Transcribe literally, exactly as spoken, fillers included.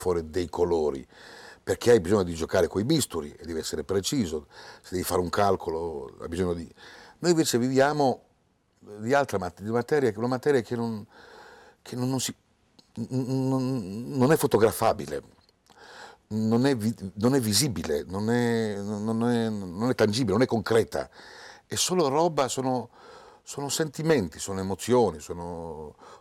fuori dei colori, perché hai bisogno di giocare coi bisturi e devi essere preciso, se devi fare un calcolo hai bisogno di... Noi invece viviamo di altra mat- di materia, una materia che non, che non, non si, non, non è fotografabile, non è, vi- non è visibile, non è, non è- non è tangibile, non è concreta, è solo roba, sono, sono sentimenti, sono emozioni, sono